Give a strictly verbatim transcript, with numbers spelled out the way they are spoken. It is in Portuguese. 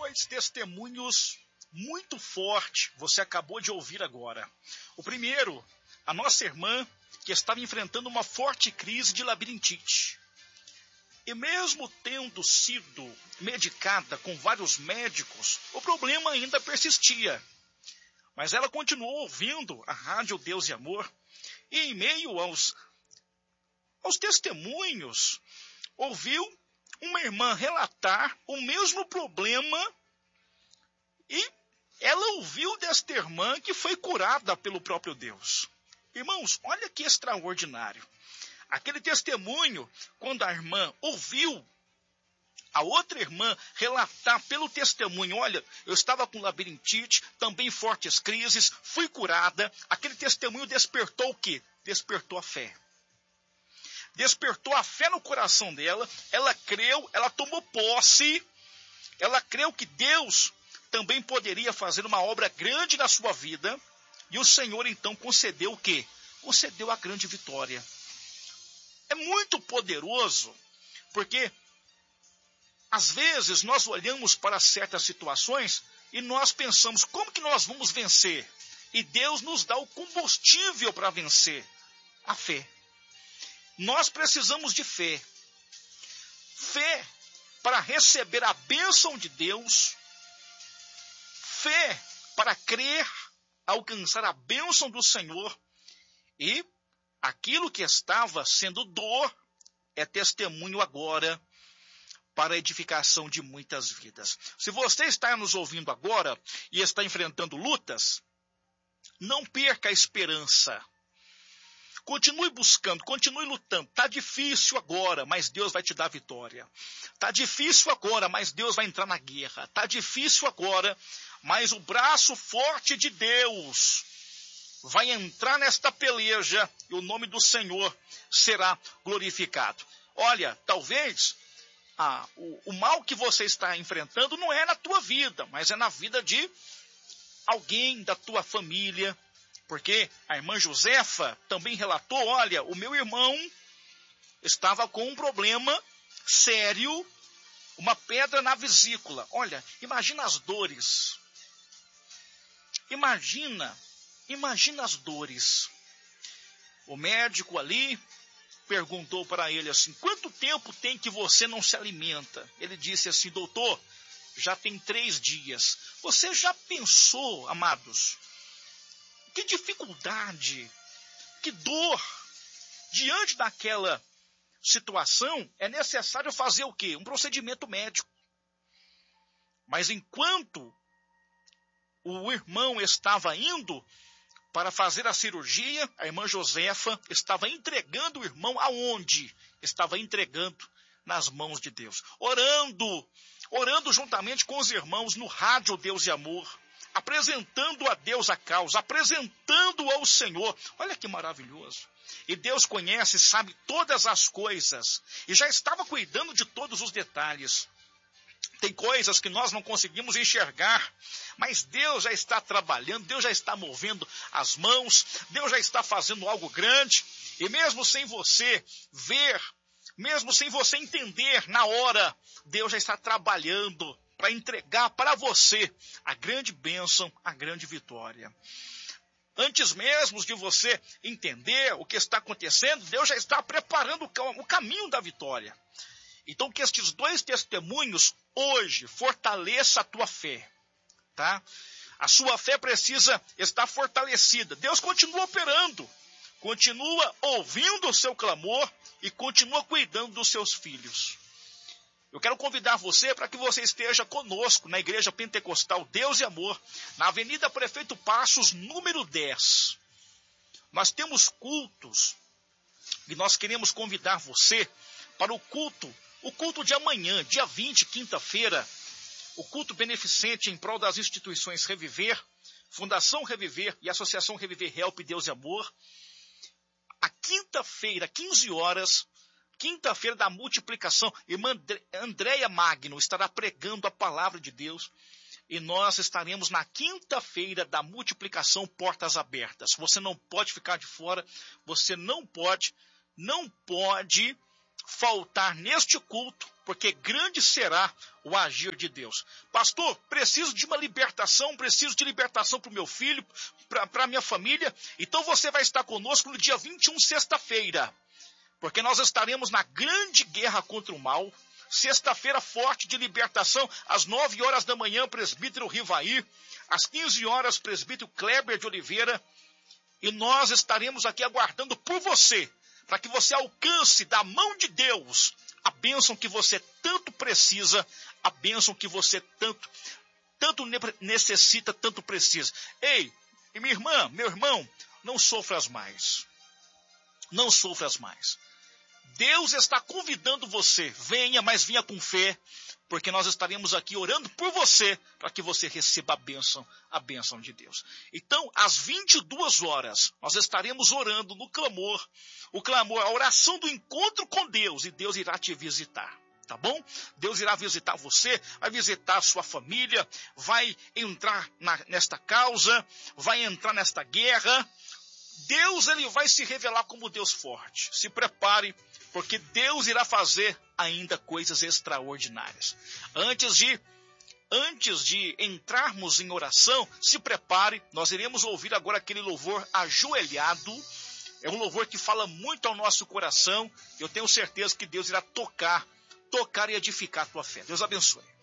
Dois testemunhos muito fortes você acabou de ouvir agora. O primeiro, a nossa irmã que estava enfrentando uma forte crise de labirintite. E mesmo tendo sido medicada com vários médicos, o problema ainda persistia. Mas ela continuou ouvindo a Rádio Deus e Amor, e em meio aos, aos testemunhos, ouviu uma irmã relatar o mesmo problema, e ela ouviu desta irmã que foi curada pelo próprio Deus. Irmãos, olha que extraordinário. Aquele testemunho, quando a irmã ouviu a outra irmã relatar pelo testemunho, olha, eu estava com labirintite, também fortes crises, fui curada. Aquele testemunho despertou o quê? Despertou a fé. Despertou a fé no coração dela, ela creu, ela tomou posse, ela creu que Deus também poderia fazer uma obra grande na sua vida, e o Senhor então concedeu o quê? Concedeu a grande vitória. É muito poderoso, porque às vezes nós olhamos para certas situações e nós pensamos, como que nós vamos vencer? E Deus nos dá o combustível para vencer, a fé. Nós precisamos de fé. Fé para receber a bênção de Deus, fé para crer, alcançar a bênção do Senhor, e aquilo que estava sendo dor é testemunho agora para a edificação de muitas vidas. Se você está nos ouvindo agora e está enfrentando lutas, não perca a esperança. Continue buscando, continue lutando. Está difícil agora, mas Deus vai te dar vitória. Está difícil agora, mas Deus vai entrar na guerra. Está difícil agora, mas o braço forte de Deus vai entrar nesta peleja e o nome do Senhor será glorificado. Olha, talvez ah, o, o mal que você está enfrentando não é na tua vida, mas é na vida de alguém da tua família. Porque a irmã Josefa também relatou, olha, o meu irmão estava com um problema sério, uma pedra na vesícula. Olha, imagina as dores. Imagina, imagina as dores. O médico ali perguntou para ele assim, quanto tempo tem que você não se alimenta? Ele disse assim, doutor, já tem três dias. Você já pensou, amados, que dificuldade, que dor, diante daquela situação, é necessário fazer o quê? Um procedimento médico. Mas enquanto o irmão estava indo para fazer a cirurgia, a irmã Josefa estava entregando o irmão aonde? Estava entregando nas mãos de Deus. Orando, orando juntamente com os irmãos no Rádio Deus e Amor, apresentando a Deus a causa, apresentando ao Senhor. Olha que maravilhoso. E Deus conhece, sabe todas as coisas, e já estava cuidando de todos os detalhes. Tem coisas que nós não conseguimos enxergar, mas Deus já está trabalhando, Deus já está movendo as mãos, Deus já está fazendo algo grande, e mesmo sem você ver, mesmo sem você entender na hora, Deus já está trabalhando para entregar para você a grande bênção, a grande vitória. Antes mesmo de você entender o que está acontecendo, Deus já está preparando o caminho da vitória. Então que estes dois testemunhos hoje fortaleça a tua fé, tá? A sua fé precisa estar fortalecida. Deus continua operando, continua ouvindo o seu clamor e continua cuidando dos seus filhos. Eu quero convidar você para que você esteja conosco na Igreja Pentecostal Deus e Amor, na Avenida Prefeito Passos, número dez. Nós temos cultos e nós queremos convidar você para o culto, o culto de amanhã, dia vinte, quinta-feira, o culto beneficente em prol das instituições Reviver, Fundação Reviver e Associação Reviver Help Deus e Amor. A quinta-feira, quinze horas, quinta-feira da multiplicação, irmã Andréia Magno estará pregando a palavra de Deus e nós estaremos na quinta-feira da multiplicação portas abertas. Você não pode ficar de fora, você não pode, não pode faltar neste culto, porque grande será o agir de Deus. Pastor, preciso de uma libertação, preciso de libertação para o meu filho, para a minha família. Então você vai estar conosco no dia vinte e um, sexta-feira, porque nós estaremos na grande guerra contra o mal. Sexta-feira forte de libertação, às nove horas da manhã, presbítero Rivaí, às quinze horas, presbítero Kleber de Oliveira, e nós estaremos aqui aguardando por você, para que você alcance da mão de Deus a bênção que você tanto precisa, a bênção que você tanto, tanto necessita, tanto precisa. Ei, minha irmã, meu irmão, não sofras mais. Não sofras mais. Deus está convidando você, venha, mas venha com fé, porque nós estaremos aqui orando por você, para que você receba a bênção, a bênção de Deus. Então, às vinte e duas horas, nós estaremos orando no clamor, o clamor, a oração do encontro com Deus, e Deus irá te visitar, tá bom? Deus irá visitar você, vai visitar a sua família, vai entrar na, nesta causa, vai entrar nesta guerra. Deus, ele vai se revelar como Deus forte. Se prepare, porque Deus irá fazer ainda coisas extraordinárias. Antes de, antes de entrarmos em oração, se prepare, nós iremos ouvir agora aquele louvor ajoelhado. É um louvor que fala muito ao nosso coração. Eu tenho certeza que Deus irá tocar, tocar e edificar a tua fé. Deus abençoe.